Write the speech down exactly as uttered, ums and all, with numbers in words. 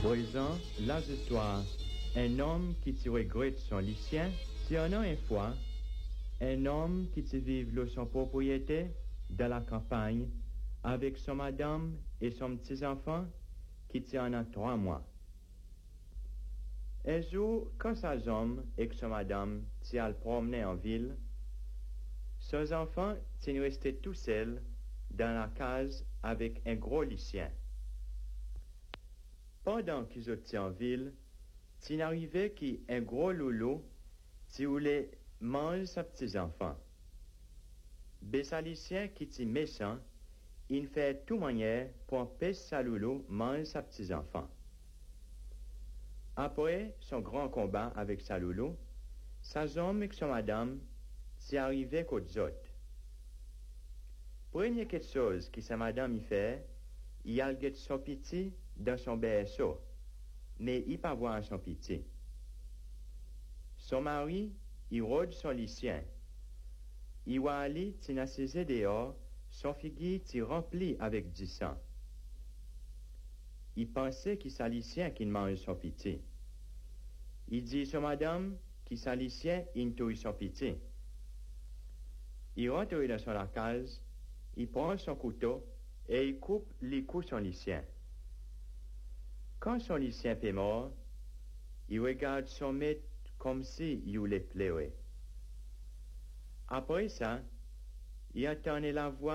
Présent, là histoire, un homme qui te regrette son lycien, si on a une fois, un homme qui te vive dans son propriété, dans la campagne, avec son madame et son petit-enfant, qui tient en a trois mois. Un jour, quand sa homme et son madame tient le promener en ville, ses enfants sont restés tout seuls dans la case avec un gros lycien. Pendant qu'ils étaient en ville, il arrivait qu'un gros loulou qui voulait manger ses petits-enfants. Mais sa lycien qui était méchant, il fait tout manière pour empêcher sa loulou manger ses petits-enfants. Après son grand combat avec sa loulou, sa homme et sa madame s'y arrivaient qu'aux autres. Première quelque chose que sa madame y fait, il a le son petit dans son berceau, mais il pas voir son petit. Son mari, il rôde son lycien. Il va aller t'y saisir dehors, son figuier t'y rempli avec du sang. Il pensait qu'il s'alicien qu'il mange son petit. Il dit à madame qu'il s'alicien il touille son petit. Il rentre dans son case, il prend son couteau et il coupe les coups son lycien. Quand son lycien est mort, il regarde son maître comme si il voulait pleurer. Après ça, il entendait la voix